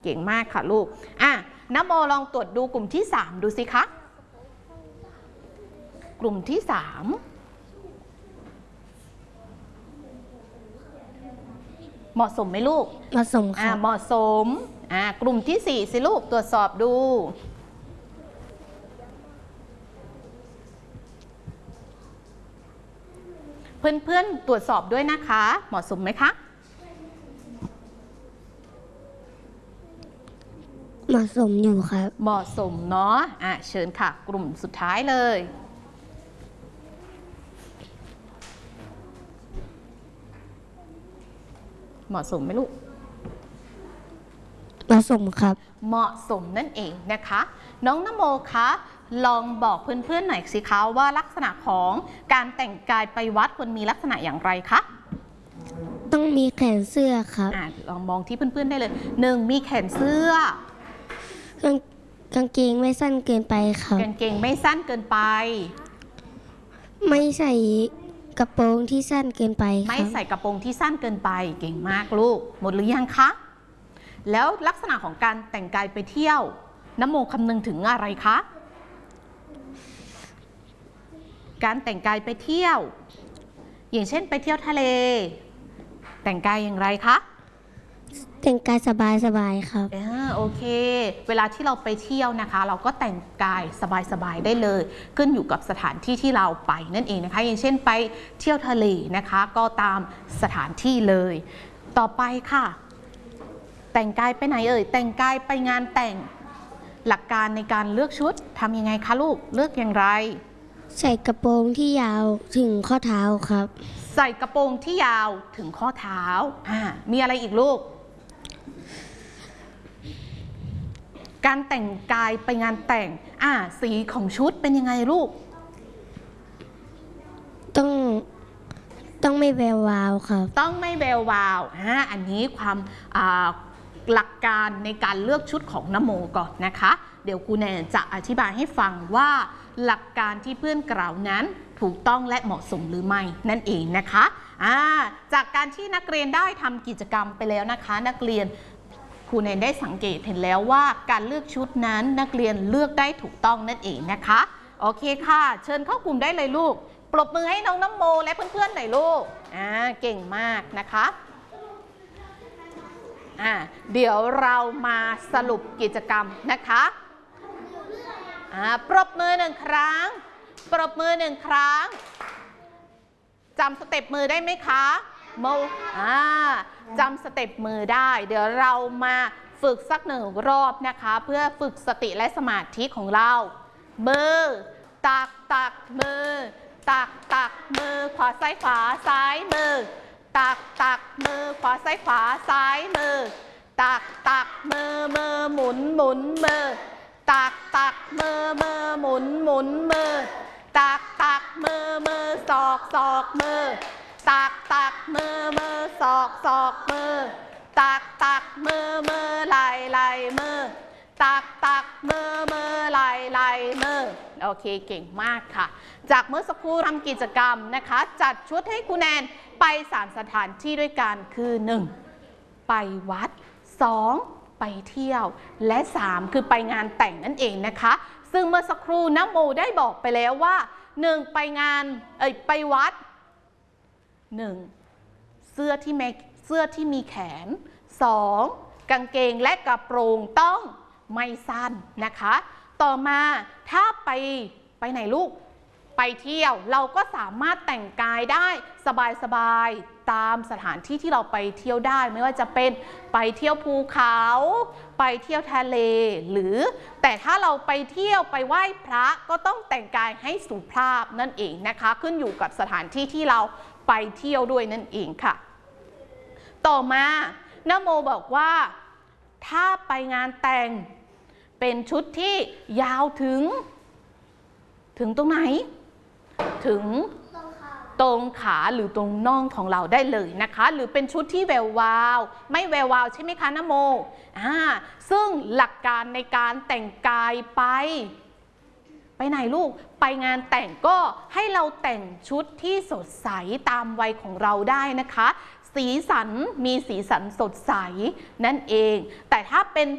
เก่งมากค่ะลูกนโมลองตรวจดูกลุ่มที่3ดูสิคะกลุ่มที่3เหมาะสมไหมลูกเหมาะสมค่ะเหมาะสมกลุ่มที่4สิลูกตรวจสอบดูเพื่อนๆตรวจสอบด้วยนะคะเหมาะสมไหมคะเหมาะสมอยู่ครับเหมาะสมเนาะเชิญค่ะกลุ่มสุดท้ายเลยเหมาะสมไหมลูกเหมาะสมครับเหมาะสมนั่นเองนะคะน้องนโมคะลองบอกเพื่อนๆหน่อยสิคะว่าลักษณะของการแต่งกายไปวัดควรมีลักษณะอย่างไรคะต้องมีแขนเสื้อครับลองมองที่เพื่อนๆได้เลย1มีแขนเสื้อกางเกงไม่สั้นเกินไปครับกางเกงไม่สั้นเกินไปไม่ใส่กระโปรงที่สั้นเกินไปไม่ใส่กระโปรงที่สั้นเกินไปเก่งมากลูกหมดหรือยังคะแล้วลักษณะของการแต่งกายไปเที่ยวนโมคำนึงถึงอะไรคะการแต่งกายไปเที่ยวอย่างเช่นไปเที่ยวทะเลแต่งกายอย่างไรคะแต่งกายสบายๆครับโอเคเวลาที่เราไปเที่ยวนะคะเราก็แต่งกายสบายๆได้เลยขึ้นอยู่กับสถานที่ที่เราไปนั่นเองนะคะอย่างเช่นไปเที่ยวทะเลนะคะก็ตามสถานที่เลยต่อไปค่ะแต่งกายไปไหนแต่งกายไปงานแต่งหลักการในการเลือกชุดทำยังไงคะลูกเลือกอย่างไรใส่กระโปรงที่ยาวถึงข้อเท้าครับใส่กระโปรงที่ยาวถึงข้อเท้ามีอะไรอีกลูกการแต่งกายไปงานแต่งสีของชุดเป็นยังไงลูกต้องไม่แวววาวครับต้องไม่แวววาวอันนี้ความหลักการในการเลือกชุดของนโมก่อนนะคะเดี๋ยวครูแนนจะอธิบายให้ฟังว่าหลักการที่เพื่อนกล่าวนั้นถูกต้องและเหมาะสมหรือไม่นั่นเองนะคะจากการที่นักเรียนได้ทำกิจกรรมไปแล้วนะคะนักเรียนครูแนนได้สังเกตเห็นแล้วว่าการเลือกชุดนั้นนักเรียนเลือกได้ถูกต้องนั่นเองนะคะโอเคค่ะเชิญเข้ากลุ่มได้เลยลูกปรบมือให้น้องนโมและเพื่อนๆหน่อยลูกเก่งมากนะคะเดี๋ยวเรามาสรุปกิจกรรมนะคะปรบมือ1ครั้งปรบมือ1ครั้งจำสเต็ปมือได้ไหมคะจำสเต็ปมือได้เดี๋ยวเรามาฝึกสัก1รอบนะคะเพื่อฝึกสติและสมาธิของเรามือตักมือตักมือขวาซ้ายขวาซ้ายมือตักมือขวาซ้ายขวาซ้ายมือตักมือหมุนมือตักมือหมุนมือตักมือศอกมือตักมือศอกมือตักมือไหล่มือตักมือไหล่มือโอเคเก่งมากค่ะจากเมื่อสักครู่ทำกิจกรรมนะคะจัดชุดให้ครูแนนไป3สถานที่ด้วยกันคือ1ไปวัด2ไปเที่ยวและ3คือไปงานแต่งนั่นเองนะคะซึ่งเมื่อสักครู่นโมได้บอกไปแล้วว่า1ไปงานไปวัด1เสื้อที่มีแขน2กางเกงและกระโปรงต้องไม่สั้นนะคะต่อมาถ้าไปไหนลูกไปเที่ยวเราก็สามารถแต่งกายได้สบายๆตามสถานที่ที่เราไปเที่ยวได้ไม่ว่าจะเป็นไปเที่ยวภูเขาไปเที่ยวทะเลหรือแต่ถ้าเราไปเที่ยวไปไหว้พระก็ต้องแต่งกายให้สุภาพนั่นเองนะคะขึ้นอยู่กับสถานที่ที่เราไปเที่ยวด้วยนั่นเองค่ะต่อมานโมบอกว่าถ้าไปงานแต่งเป็นชุดที่ยาวถึงตรงไหนถึงตรงขาหรือตรงน่องของเราได้เลยนะคะหรือเป็นชุดที่แวววาวไม่แวววาวใช่ไหมคะนโมซึ่งหลักการในการแต่งกายไปไหนลูกไปงานแต่งก็ให้เราแต่งชุดที่สดใสตามวัยของเราได้นะคะสีสันมีสีสันสดใสนั่นเองแต่ถ้าเป็น